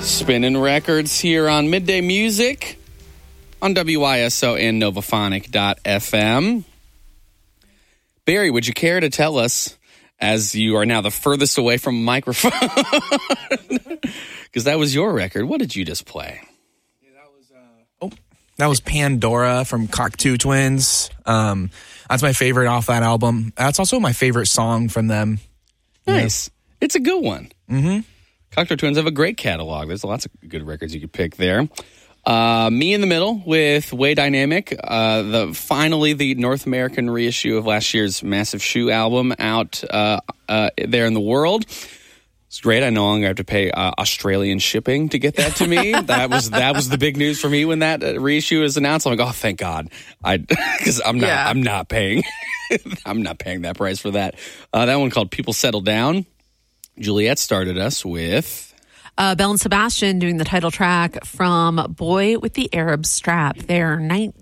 Spinning records here on Midday Music on WISO and Novaphonic.fm. Barry, would you care to tell us, as you are now the furthest away from a microphone, because that was your record, what did you just play? Yeah, that was Pandora from Cocteau Twins. That's my favorite off that album. That's also my favorite song from them. Nice. Yeah. It's a good one. Mm-hmm. Cocteau Twins have a great catalog. There's lots of good records you could pick there. Me in the Middle with Way Dynamic. Finally, the North American reissue of last year's Massive Shoe album out there in the world. It's great. I no longer have to pay Australian shipping to get that to me. That was the big news for me when that reissue was announced. I'm like, oh, thank God, because I'm not paying. I'm not paying that price for that. That one called People Settle Down. Juliet started us with Belle and Sebastian doing the title track from Boy with the Arab Strap, their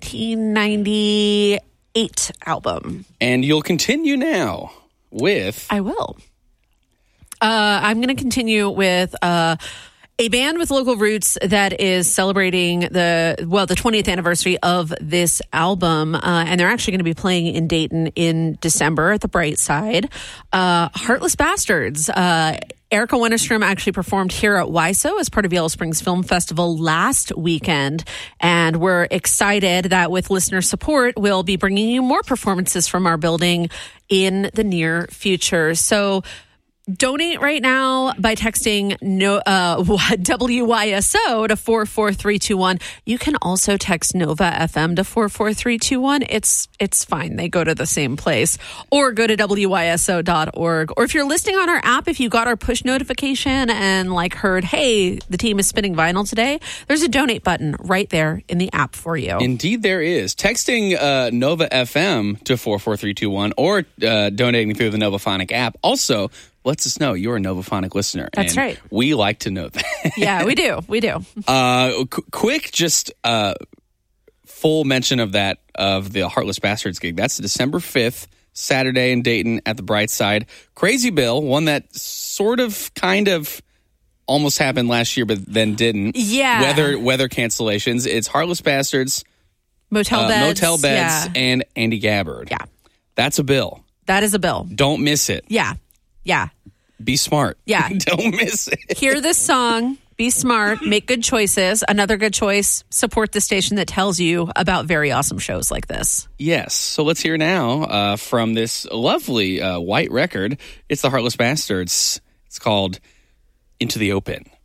1998 album. And you'll continue now with... I will. I'm going to continue with a band with local roots that is celebrating the 20th anniversary of this album. And they're actually going to be playing in Dayton in December at the Bright Side. Heartless Bastards. Erica Wennerstrom actually performed here at WISO as part of Yellow Springs Film Festival last weekend. And we're excited that with listener support, we'll be bringing you more performances from our building in the near future. So donate right now by texting WISO to 44321. You can also text Nova FM to 44321. It's fine. They go to the same place. Or go to WISO.org. Or if you're listening on our app, if you got our push notification and heard, hey, the team is spinning vinyl today, there's a donate button right there in the app for you. Indeed there is. Texting Nova FM to 44321 or donating through the Novaphonic app also lets us know you're a Novaphonic listener. That's right. We like to know that. Yeah, we do. We do. Quick, just full mention of the Heartless Bastards gig. That's December 5th, Saturday in Dayton at the Bright Side. Crazy Bill, one that sort of, kind of, almost happened last year, but then didn't. Yeah. Weather cancellations. It's Heartless Bastards, Motel Beds, yeah, and Andy Gabbard. Yeah. That's a bill. That is a bill. Don't miss it. Yeah. Yeah. Be smart. Yeah. Don't miss it. Hear this song. Be smart. Make good choices. Another good choice. Support the station that tells you about very awesome shows like this. Yes. So let's hear now from this lovely white record. It's the Heartless Bastards. It's called Into the Open.